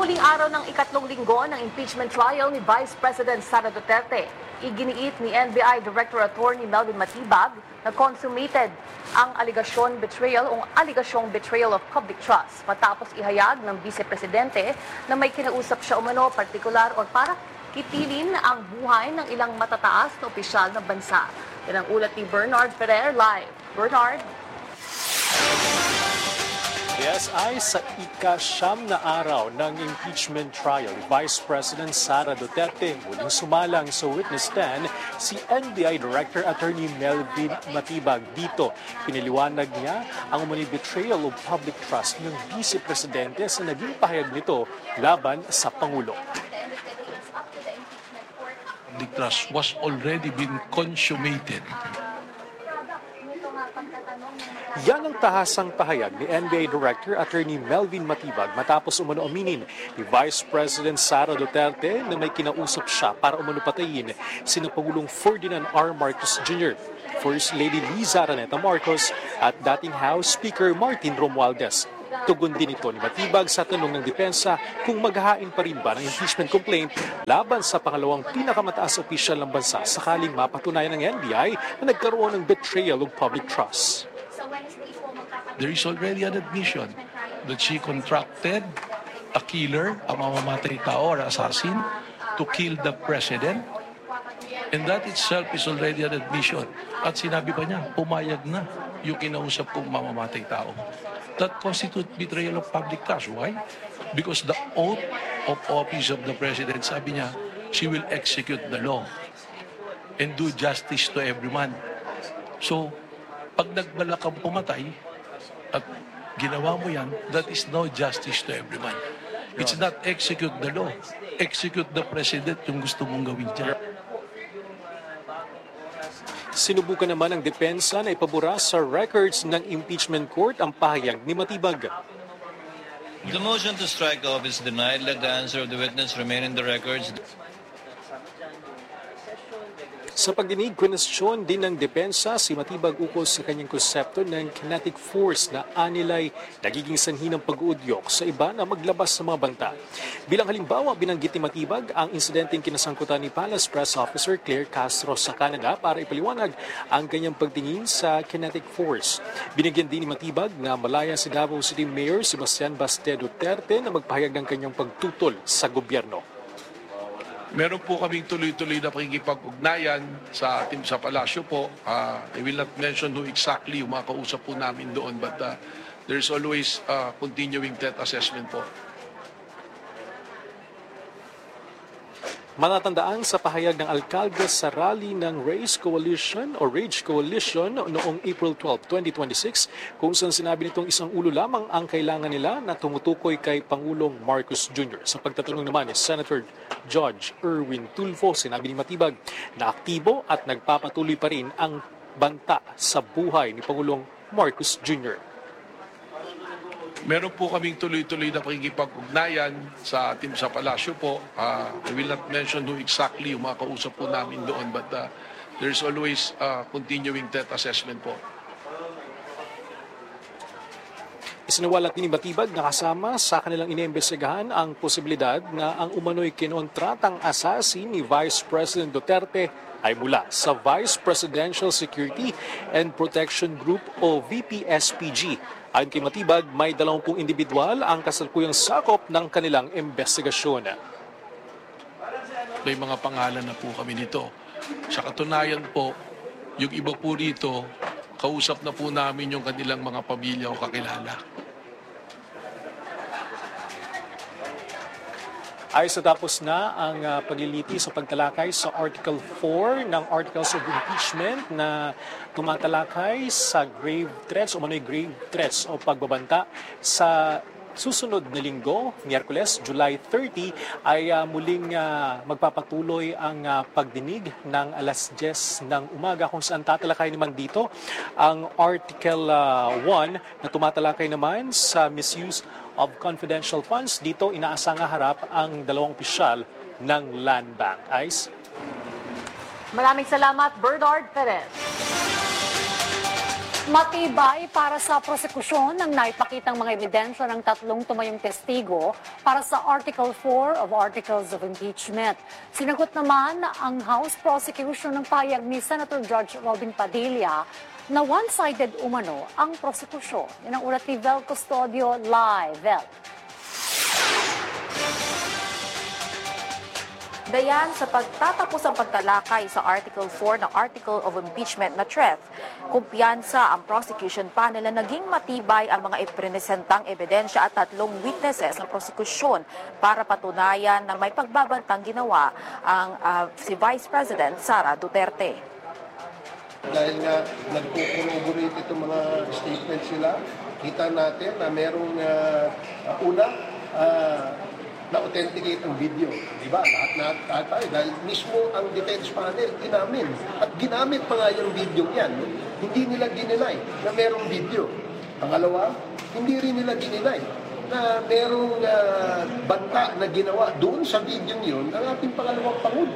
huling araw ng ikatlong linggo ng impeachment trial ni Vice President Sara Duterte, iginiit ni NBI Director Attorney Melvin Matibag na consummated ang aligasyong betrayal of public trust matapos ihayag ng Vice Presidente na may kinausap siya umano partikular o para kitilin ang buhay ng ilang matataas na opisyal ng bansa. Yan ang ulat ni Bernard Ferrer live. Bernard? Yes, ay sa ika-siyam na araw ng impeachment trial, Vice President Sara Duterte muling sumalang sa witness stand si NBI Director Attorney Melvin Matibag. Dito, piniliwanag niya ang umano'y betrayal of public trust ng Vice Presidente sa naging pahayag nito laban sa Pangulo. Public trust was already been consummated. Yan ang tahasang pahayag ni NBI Director Attorney Melvin Matibag matapos umano aminin ni Vice President Sara Duterte na may kinausap siya para umano patayin sina Pangulong Ferdinand R. Marcos Jr., First Lady Liza Araneta Marcos at dating House Speaker Martin Romualdez. Tugon din ito ni Matibag sa tanong ng depensa kung maghahain pa rin ba ng impeachment complaint laban sa pangalawang pinakamataas opisyal ng bansa sakaling mapatunayan ng NBI na nagkaroon ng betrayal of public trust. There is already an admission that she contracted a killer, a mamamatay tao or assassin, to kill the president. And that itself is already an admission. At sinabi pa niya, pumayag na yung kinausap kong mamamatay tao. That constitutes betrayal of public trust. Why? Because the oath of office of the president, sabi niya, she will execute the law and do justice to everyone. So, pag nagbalak kang pumatay at ginawa mo yan, that is no justice to everyone. It's not execute the law. Execute the president yung gusto mong gawin dyan. Sinubukan naman ng depensa na ipabura sa records ng impeachment court ang pahayag ni Matibag. The motion to strike off is denied. Let the answer of the witness remain in the records. Sa pagdinig, kwestiyon din ng depensa si Matibag ukol sa kanyang konsepto ng kinetic force na anilay nagiging sanhi ng pag-uudyok sa iba na maglabas sa mga banta. Bilang halimbawa, binanggit ni Matibag ang insidenteng kinasangkutan ni Palace Press Officer Claire Castro sa Canada para ipaliwanag ang kanyang pagtingin sa kinetic force. Binigyan din ni Matibag na malaya si Davao City Mayor Sebastian Baste Duterte na magpahayag ng kanyang pagtutol sa gobyerno. Meron po kaming tuloy-tuloy na pakikipag-ugnayan sa ating sa palasyo po. I will not mention who exactly yung mga kausap po namin doon, but there's always continuing threat assessment po. Matatandaan sa pahayag ng alkalde sa rally ng Race Coalition o Rage Coalition noong April 12, 2026 kung saan sinabi nitong isang ulo lamang ang kailangan nila na tumutukoy kay Pangulong Marcos Jr. Sa pagtatanong naman ni Senator Judge Erwin Tulfo, sinabi ni Matibag na aktibo at nagpapatuloy pa rin ang banta sa buhay ni Pangulong Marcos Jr. Meron po kaming tuloy-tuloy na pakikipag-ugnayan sa ating sa palasyo po. I will not mention who exactly yung mga kausap po namin doon, but there's always continuing threat assessment po. Isinawalat ni Matibag na kasama sa kanilang iniimbestigahan ang posibilidad na ang umano'y kinontratang assassin ni Vice President Duterte ay mula sa Vice Presidential Security and Protection Group o VPSPG. Ayon kay Matibag, may 20 individual ang kasalukuyang sakop ng kanilang investigasyon. May mga pangalan na po kami nito. Sa katunayan po, yung iba po rito, kausap na po namin yung kanilang mga pamilya o kakilala. Ay sa tapos na ang pagliliti sa pagtalakay sa Article 4 ng Articles of Impeachment na tumatalakay sa grave threats o mano'y grave threats o pagbabanta sa susunod na linggo, Miyerkules, July 30, ay muling magpapatuloy ang pagdinig ng alas 10 ng umaga kung saan tatalakay naman dito ang Article 1 na tumatalakay naman sa misuse of confidential funds. Dito inaasang harap ang dalawang opisyal ng Land Bank. Ice? Maraming salamat, Bernard Perez. Matibay para sa prosekusyon ng naipakitang mga ebidensya ng tatlong tumayong testigo para sa Article 4 of Articles of Impeachment. Sinagot naman ang House Prosecution ng payag ni Senator Judge Robin Padilla na one-sided umano ang prosekusyon. Yan ang ulat ni Vel Custodio live. Vel. Dayan sa pagtatapos ang pagtalakay sa Article 4 ng Article of Impeachment na TREF, kumpiyansa ang prosecution panel na naging matibay ang mga ipresentang ebidensya at tatlong witnesses ng prosekusyon para patunayan na may pagbabantang ginawa ang si Vice President Sara Duterte. Dahil nga nagko-corroborate itong mga statements sila, kita natin na merong na-authenticate ang video. Diba? Lahat tayo. Dahil mismo ang defense panel, inamin. At ginamit pa nga yung video yan. Hindi nila gininay na merong video. Pangalawa, hindi rin nila gininay na merong banta na ginawa doon sa video yun ng ating pangalawang Pangulo.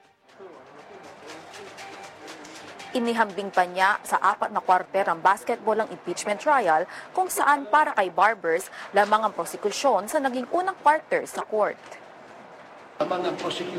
Inihambing pa niya sa 4 na kwarter ang basketball ang impeachment trial kung saan para kay Barbers lamang ang prosekusyon sa naging unang quarter sa court. Lamang ang prosecution